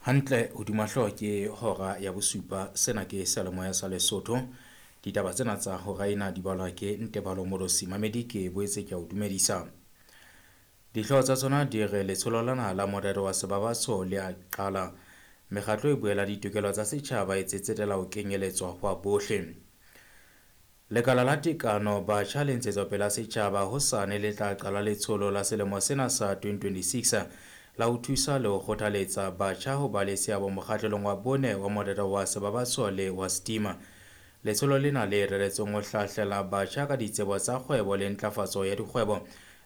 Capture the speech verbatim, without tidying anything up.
Hantle hodima hlooho ke hora ya bosupa sena ke seyalemoya sa Lesotho. Ditaba tsena tsa hora ena di balwa ke Ntebalo Molosi Mamedi ke boetse ke a o dumedisa. Dihlooho tsa tsona di re letsholo la naha la morero wa sebabatso le a qala. Mekgatlo e buela ditokelo tsa setjhaba e tsetsetela ho kenyeletswa ho bohle. Lekala la tekano batjha le ntshetsopele ya setjhaba hosane le tla qala letsholo la selemo sena sa twenty twenty-six la ho thusa le ho kgothaletsa batjha ho ba le seabo mokgahlelong wa bone wa morero wa sebabatso le wa setima. Letsholo lena le reretsweng ho hlahlela batjha ka ditsebo tsa kgwebo le ntlafatso ya dikgwebo